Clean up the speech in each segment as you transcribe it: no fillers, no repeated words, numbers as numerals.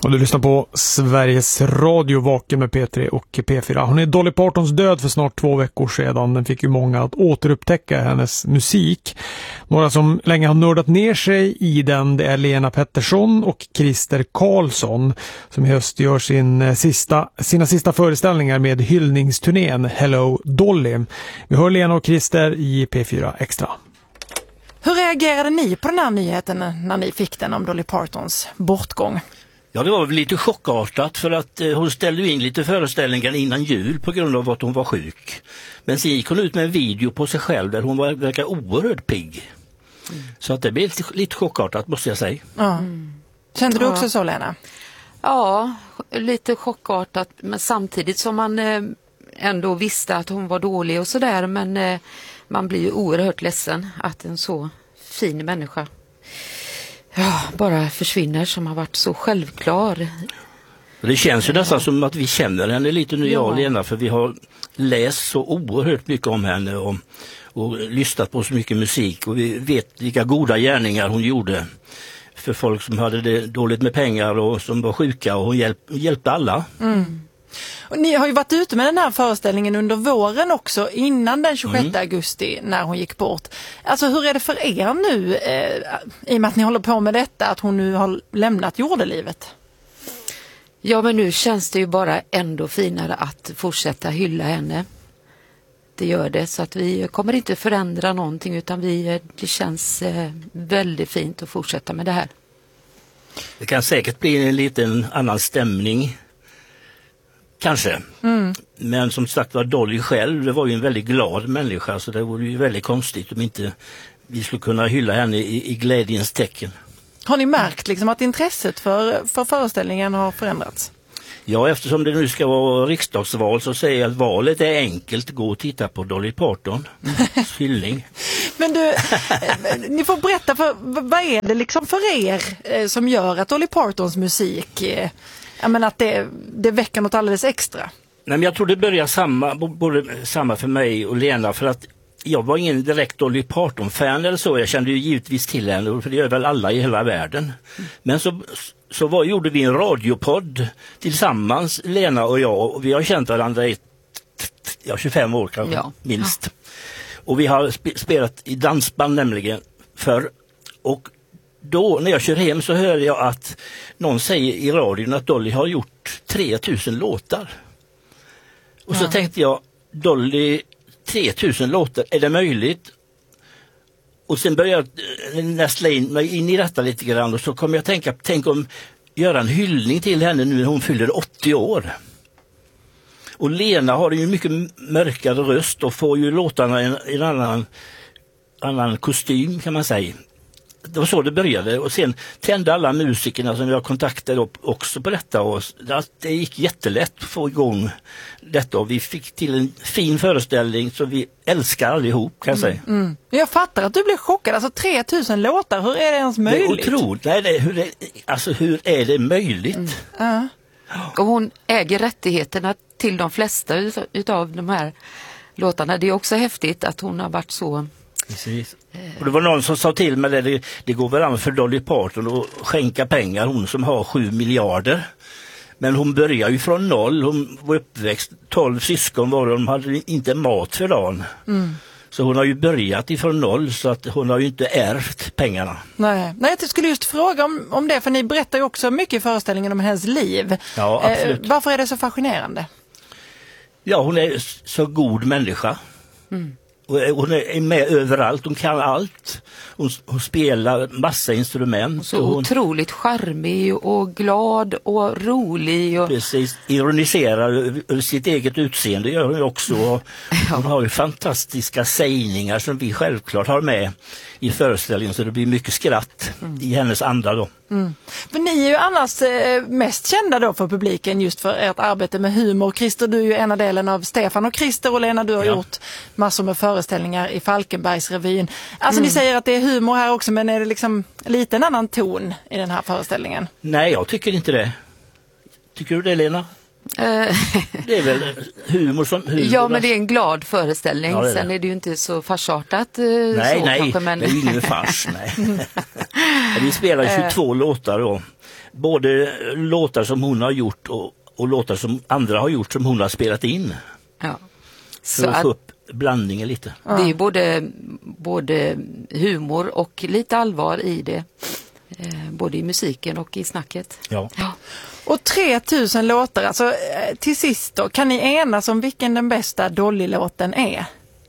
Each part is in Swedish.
Och du lyssnar på Sveriges Radio, Vaken med P3 och P4. Hon är Dolly Partons död för snart 2 veckor sedan. Den fick ju många att återupptäcka hennes musik. Några som länge har nördat ner sig i den, det är Lena Pettersson och Christer Karlsson som i höst gör sina sista föreställningar med hyllningsturnén Hello Dolly. Vi hör Lena och Christer i P4 Extra. Hur reagerade ni på den här nyheten när ni fick den om Dolly Partons bortgång? Ja, det var väl lite chockartat för att hon ställde in lite föreställningar innan jul på grund av att hon var sjuk. Men sen gick hon ut med en video på sig själv där hon verkar oerhört pigg. Så att det blev lite chockartat, måste jag säga. Ja. Kände du också så, Lena? Ja, lite chockartat, men samtidigt som man ändå visste att hon var dålig och sådär, men man blir ju oerhört ledsen att en så fin människa bara försvinner som har varit så självklar. Det känns ju nästan som att vi känner henne lite nu, jag och Lena, för vi har läst så oerhört mycket om henne och lyssnat på så mycket musik, och vi vet vilka goda gärningar hon gjorde för folk som hade det dåligt med pengar och som var sjuka, och hon hjälpte alla. Mm. Och ni har ju varit ute med den här föreställningen under våren också, innan den 26 augusti när hon gick bort. Alltså hur är det för er nu, i och med att ni håller på med detta, att hon nu har lämnat jordelivet? Ja, men nu känns det ju bara ändå finare att fortsätta hylla henne. Det gör det, så att vi kommer inte förändra någonting, utan det känns väldigt fint att fortsätta med det här. Det kan säkert bli en liten annan stämning. Kanske. Men som sagt var, Dolly själv, det var ju en väldigt glad människa, så det vore ju väldigt konstigt om inte vi skulle kunna hylla henne i glädjens tecken. Har ni märkt liksom att intresset för föreställningen har förändrats? Ja, eftersom det nu ska vara riksdagsval så säger jag att valet är enkelt. Gå och titta på Dolly Parton. Hyllning. Men du, ni får berätta, vad är det liksom för er som gör att Dolly Partons musik, att det väcker något alldeles extra? Nej, men jag tror det börjar samma för mig och Lena, för att jag var ingen direkt Dolly Parton-fan eller så. Jag kände ju givetvis till henne, för det gör väl alla i hela världen. Men så gjorde vi en radiopodd tillsammans, Lena och jag, och vi har känt varandra i 25 år kanske, minst. Och vi har spelat i dansband nämligen förr. Och då när jag kör hem så hör jag att någon säger i radion att Dolly har gjort 3000 låtar. Och så tänkte jag, Dolly, 3000 låtar, är det möjligt? Och sen började jag nästla in i detta lite grann, och så kom jag tänk om göra en hyllning till henne nu när hon fyller 80 år. Och Lena har ju mycket mörkare röst och får ju låtarna i en annan kostym, kan man säga. Det var så det började, och sen tände alla musikerna som jag kontaktade också på detta, och det gick jättelätt att få igång detta, och vi fick till en fin föreställning som vi älskar allihop, kan jag säga. Jag fattar att du blev chockad, alltså 3000 låtar, hur är det ens möjligt? Det är otroligt. Hur är det möjligt? Och hon äger rättigheterna till de flesta utav de här låtarna. Det är också häftigt att hon har varit så. Precis. Och det var någon som sa till mig det går väl an för Dolly Parton att skänka pengar, hon som har 7 miljarder. Men hon börjar ju från noll, hon var uppväxt, 12 syskon var de hade inte mat för dagen. Så hon har ju börjat ifrån noll, så att hon har ju inte ärvt pengarna. Nej, jag skulle just fråga om det, för ni berättar ju också mycket i föreställningen om hennes liv. Ja, absolut. Varför är det så fascinerande? Ja, hon är så god människa. Hon är med överallt, hon kan allt. Hon spelar massa instrument. Så otroligt charmig och glad och rolig. Och precis, ironiserar över sitt eget utseende gör hon också. Hon har ju fantastiska sägningar som vi självklart har med i föreställningen, så det blir mycket skratt i hennes anda då. För ni är ju annars mest kända då för publiken just för ert arbete med humor. Christer, du är ju ena delen av Stefan och Christer, och Lena, du har gjort massor med föreställningar i Falkenbergsrevyn. Alltså ni säger att det är humor här också, men är det liksom lite en annan ton i den här föreställningen? Nej, jag tycker inte det. Tycker du det, Lena? Det är väl humor som humor. Ja, men det är en glad föreställning. Ja, det är det. Sen är det ju inte så farsartat Nej, kanske. Men... det är ju ingen fars. Nej. Vi spelar 22 låtar då. Både låtar som hon har gjort och låtar som andra har gjort som hon har spelat in. Ja. För att få upp blandningen lite. Det är ju både humor och lite allvar i det. Både i musiken och i snacket. Ja. Och 3000 låtar, alltså till sist då, kan ni enas om vilken den bästa Dolly-låten är?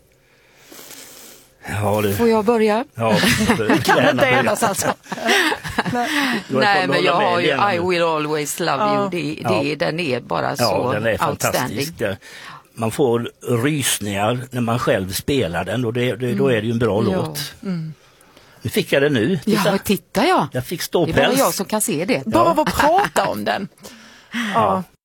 Ja, Får jag börja? Ja, Kan inte enas alltså? Nej, men jag har ju I Will Always Love You. Den är bara så ja, den är outstanding. fantastisk. Man får rysningar när man själv spelar den och då är det ju en bra låt. Nu fick jag det nu. Titta. Ja. Jag fick ståpäls. Det är bara jag som kan se det. Bara att prata om den. Ja.